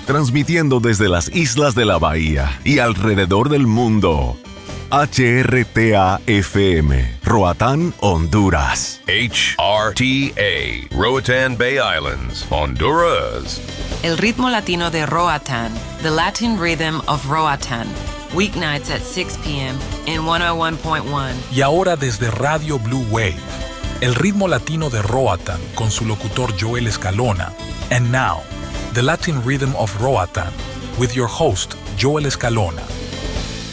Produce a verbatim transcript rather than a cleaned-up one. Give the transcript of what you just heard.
transmitiendo desde las islas de la Bahía y alrededor del mundo. H R T A F M, Roatán, Honduras. H R T A, Roatan Bay Islands, Honduras. El ritmo latino de Roatán, the Latin rhythm of Roatán. Weeknights at six p.m. in one oh one point one. Y ahora desde Radio Blue Wave, el ritmo latino de Roatán con su locutor Joel Escalona. And now, the Latin rhythm of Roatán with your host Joel Escalona.